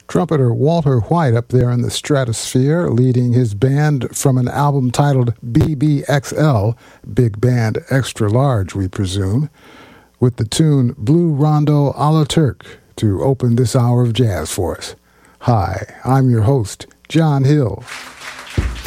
Trumpeter Walter White up there in the stratosphere, leading his band from an album titled BBXL, Big Band Extra Large, we presume, with the tune Blue Rondo a la Turk to open this hour of jazz for us. Hi, I'm your host, John Hill.